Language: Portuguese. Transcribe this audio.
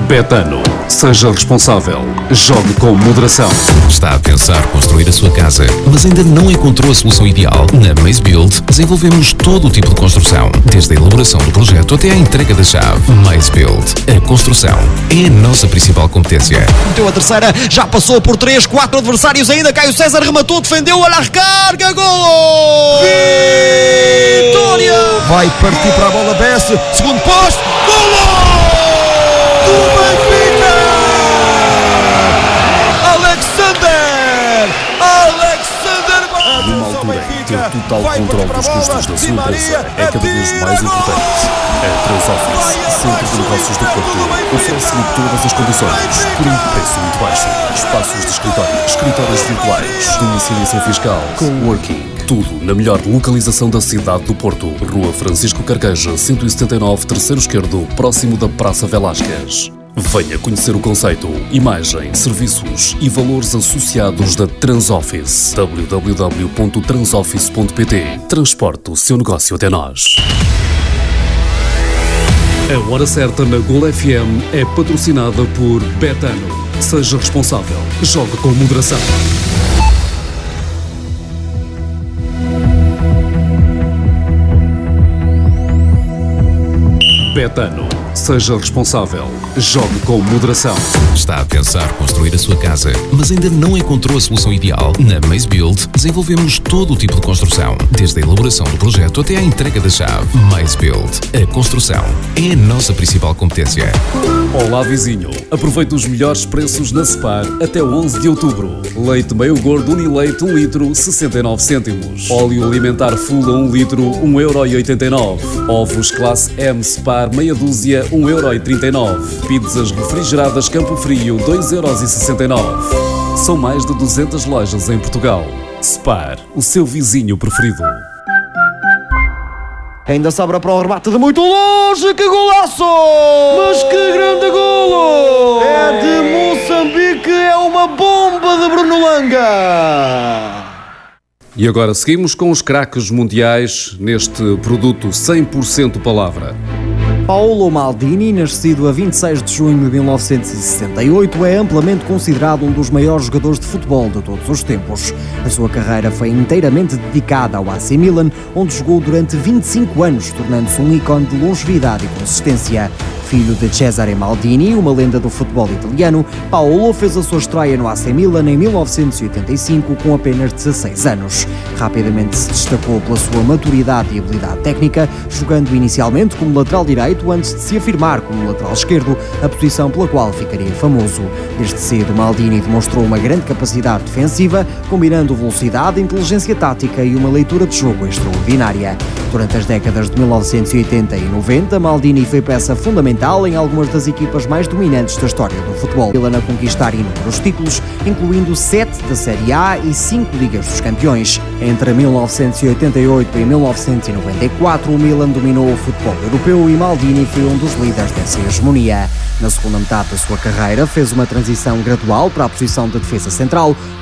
Betano. Seja responsável. Jogue com moderação. Está a pensar construir a sua casa, mas ainda não encontrou a solução ideal? Na Maze Build desenvolvemos todo o tipo de construção, desde a elaboração do projeto até a entrega da chave. Maze Build. A construção é a nossa principal competência. Meteu a terceira, já passou por 3, 4 adversários ainda. Caio César rematou, defendeu, olha a recarga, golo! Vitória! Vai partir para a bola, desce, segundo posto, golo! Do Benfica! Numa altura em que ter total controle dos custos da sua empresa é cada vez mais importante, a Transoffice, Centro de Negócios do Porto, oferece-lhe todas as condições por um preço muito baixo. Espaços de escritório, escritórios virtuais, domiciliação fiscal, coworking, tudo na melhor localização da cidade do Porto. Rua Francisco Carqueja, 179, terceiro esquerdo, próximo da Praça Velásquez. Venha conhecer o conceito, imagem, serviços e valores associados da Transoffice. www.transoffice.pt. Transporte o seu negócio até nós. A Hora Certa na Gol FM é patrocinada por Betano. Seja responsável. Jogue com moderação. Betano. Seja responsável. Jogue com moderação. Está a pensar construir a sua casa, mas ainda não encontrou a solução ideal? Na Maze Build desenvolvemos todo o tipo de construção, desde a elaboração do projeto até a entrega da chave. Maze Build. A construção é a nossa principal competência. Olá vizinho, aproveite os melhores preços na Spar até 11 de outubro. Leite meio gordo Unileite 1 litro, 69 cêntimos. Óleo alimentar full a 1 litro, 1,89€. Ovos classe M Spar meia dúzia, 1,39€. Pizzas refrigeradas Campo Frio, 2,69€. São mais de 200 lojas em Portugal. Spar, o seu vizinho preferido. Ainda sobra para o remate de muito longe, que golaço! Mas que grande golo! É de Moçambique, é uma bomba de Bruno Langa! E agora seguimos com os craques mundiais neste produto 100% palavra. Paolo Maldini, nascido a 26 de junho de 1968, é amplamente considerado um dos maiores jogadores de futebol de todos os tempos. A sua carreira foi inteiramente dedicada ao AC Milan, onde jogou durante 25 anos, tornando-se um ícone de longevidade e consistência. Filho de Cesare Maldini, uma lenda do futebol italiano, Paolo fez a sua estreia no AC Milan em 1985 com apenas 16 anos. Rapidamente se destacou pela sua maturidade e habilidade técnica, jogando inicialmente como lateral direito antes de se afirmar como lateral esquerdo, a posição pela qual ficaria famoso. Desde cedo, Maldini demonstrou uma grande capacidade defensiva, combinando velocidade, inteligência tática e uma leitura de jogo extraordinária. Durante as décadas de 1980 e 90, Maldini foi peça fundamental em algumas das equipas mais dominantes da história do futebol. Milan a conquistar inúmeros títulos, incluindo 7 da Série A e 5 Ligas dos Campeões. Entre 1988 e 1994, o Milan dominou o futebol europeu e Maldini foi um dos líderes dessa hegemonia. Na segunda metade da sua carreira, fez uma transição gradual para a posição de defesa central,